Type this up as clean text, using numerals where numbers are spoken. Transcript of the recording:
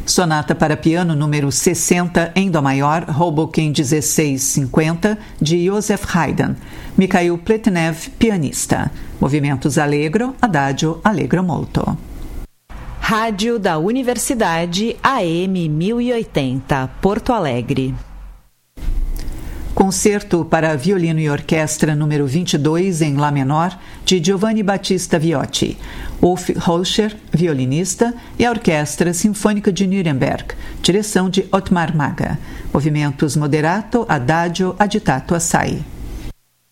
Sonata para piano número 60 em Dó maior, Hoboken 1650, de Joseph Haydn. Mikhail Pletnev, pianista. Movimentos allegro, adagio, allegro molto. Rádio da Universidade AM 1080, Porto Alegre. Concerto para violino e orquestra número 22 em Lá menor, de Giovanni Battista Viotti. Ulf Holscher, violinista, e a Orquestra Sinfônica de Nuremberg, direção de Ottmar Maga. Movimentos moderato, adagio, agitato, assai.